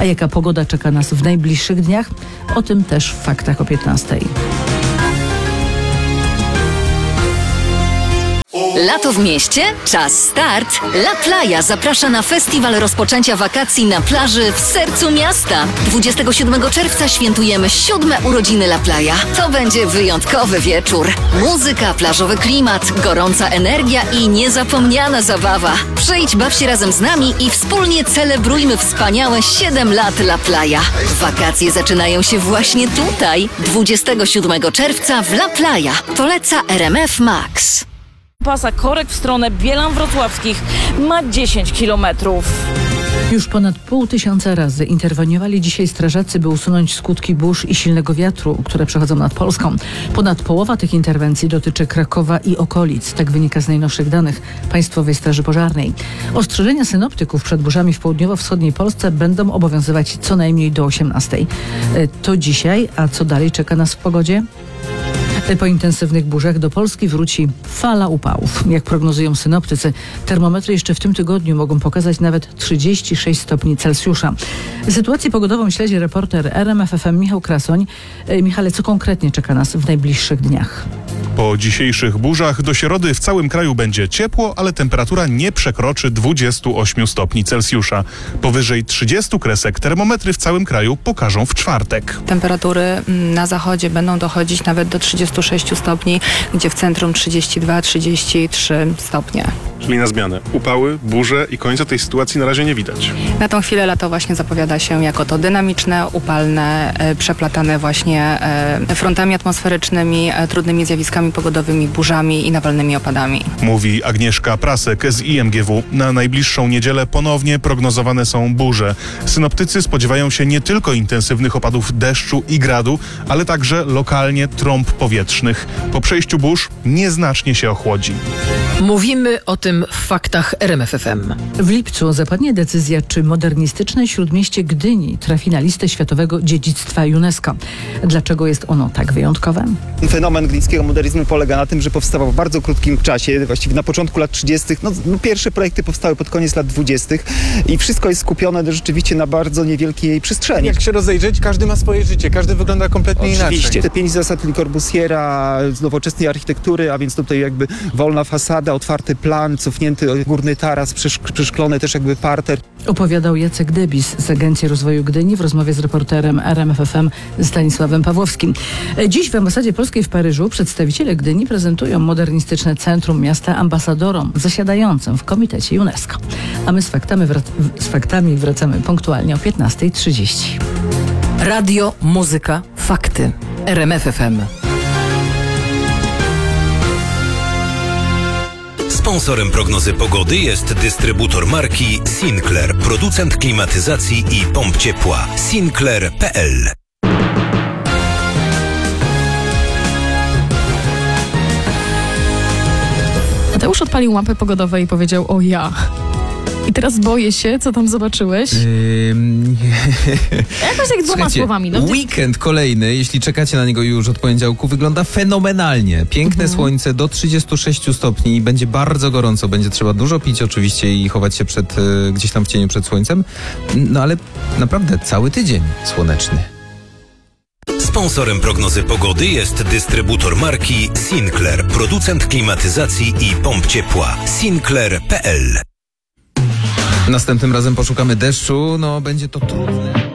A jaka pogoda czeka nas w najbliższych dniach? O tym też w faktach o 15. Lato w mieście? Czas start! La Playa zaprasza na festiwal rozpoczęcia wakacji na plaży w sercu miasta. 27 czerwca świętujemy 7. urodziny La Playa. To będzie wyjątkowy wieczór. Muzyka, plażowy klimat, gorąca energia i niezapomniana zabawa. Przyjdź, baw się razem z nami i wspólnie celebrujmy wspaniałe 7 lat La Playa. Wakacje zaczynają się właśnie tutaj. 27 czerwca w La Playa. Poleca RMF Max. Pasa korek w stronę Bielan Wrocławskich ma 10 kilometrów. Już ponad 500 razy interweniowali dzisiaj strażacy, by usunąć skutki burz i silnego wiatru, które przechodzą nad Polską. Ponad połowa tych interwencji dotyczy Krakowa i okolic. Tak wynika z najnowszych danych Państwowej Straży Pożarnej. Ostrzeżenia synoptyków przed burzami w południowo-wschodniej Polsce będą obowiązywać co najmniej do 18. To dzisiaj, a co dalej czeka nas w pogodzie? Po intensywnych burzach do Polski wróci fala upałów. Jak prognozują synoptycy, termometry jeszcze w tym tygodniu mogą pokazać nawet 36 stopni Celsjusza. Sytuację pogodową śledzi reporter RMF FM Michał Krasoń. Michale, co konkretnie czeka nas w najbliższych dniach? Po dzisiejszych burzach do środy w całym kraju będzie ciepło, ale temperatura nie przekroczy 28 stopni Celsjusza. Powyżej 30 kresek termometry w całym kraju pokażą w czwartek. Temperatury na zachodzie będą dochodzić nawet do 36 stopni, gdzie w centrum 32-33 stopnie. Czyli na zmianę. Upały, burze i końca tej sytuacji na razie nie widać. Na tą chwilę lato właśnie zapowiada się jako to dynamiczne, upalne, przeplatane właśnie frontami atmosferycznymi, trudnymi zjawiskami pogodowymi, burzami i nawalnymi opadami. Mówi Agnieszka Prasek z IMGW. Na najbliższą niedzielę ponownie prognozowane są burze. Synoptycy spodziewają się nie tylko intensywnych opadów deszczu i gradu, ale także lokalnie trąb powietrznych. Po przejściu burz nieznacznie się ochłodzi. Mówimy o tym w faktach RMF FM. W lipcu zapadnie decyzja, czy modernistyczne śródmieście Gdyni trafi na listę Światowego Dziedzictwa UNESCO. Dlaczego jest ono tak wyjątkowe? Fenomen gdyńskiego modernizmu polega na tym, że powstawał w bardzo krótkim czasie, właściwie na początku lat 30. Pierwsze projekty powstały pod koniec lat 20. i wszystko jest skupione rzeczywiście na bardzo niewielkiej przestrzeni. Jak się rozejrzeć, każdy ma swoje życie, każdy wygląda kompletnie Oczywiście. inaczej. Te 5 zasad Le Corbusiera z nowoczesnej architektury, a więc tutaj jakby wolna fasada, otwarty plan, cofnięty górny taras, przeszklony też jakby parter. Opowiadał Jacek Debis z Agencji Rozwoju Gdyni w rozmowie z reporterem RMF FM Stanisławem Pawłowskim. Dziś w Ambasadzie Polskiej w Paryżu przedstawiciele Gdyni prezentują modernistyczne centrum miasta ambasadorom zasiadającym w Komitecie UNESCO. A my z faktami wracamy punktualnie o 15:30. Radio, muzyka, fakty. RMF FM. Sponsorem prognozy pogody jest dystrybutor marki Sinclair, producent klimatyzacji i pomp ciepła. Sinclair.pl. Mateusz odpalił mapę pogodową i powiedział: o ja. I teraz boję się, co tam zobaczyłeś? Jakoś tak dwoma słowami. No, weekend kolejny, jeśli czekacie na niego już od poniedziałku, wygląda fenomenalnie. Piękne słońce do 36 stopni, będzie bardzo gorąco, będzie trzeba dużo pić oczywiście i chować się gdzieś tam w cieniu przed słońcem. No ale naprawdę cały tydzień słoneczny. Sponsorem prognozy pogody jest dystrybutor marki Sinclair, producent klimatyzacji i pomp ciepła. Sinclair.pl. Następnym razem poszukamy deszczu, będzie to trudne.